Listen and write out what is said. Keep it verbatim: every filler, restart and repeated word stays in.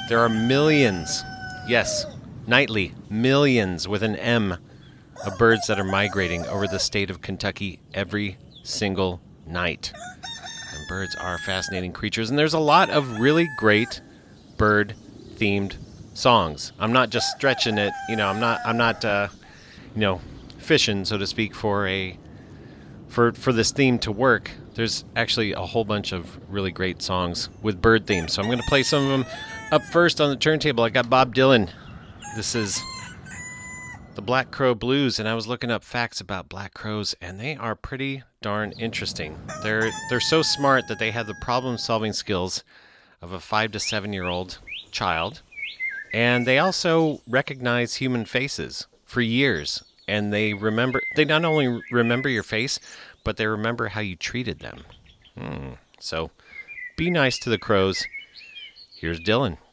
There are millions, yes, nightly, millions with an M, of birds that are migrating over the state of Kentucky every single night. And birds are fascinating creatures, and there's a lot of really great bird-themed songs. I'm not just stretching it, you know, I'm not, I'm not, uh, you know, fishing, so to speak, for a, for, for this theme to work. There's actually a whole bunch of really great songs with bird themes. So I'm going to play some of them. Up first on the turntable, I got Bob Dylan. This is the Black Crow Blues, and I was looking up facts about black crows, and they are pretty darn interesting. They're they're so smart that they have the problem-solving skills of a five to seven-year-old child, and they also recognize human faces for years, and they remember. They not only remember your face, but they remember how you treated them. Hmm. So, be nice to the crows. Here's Dylan.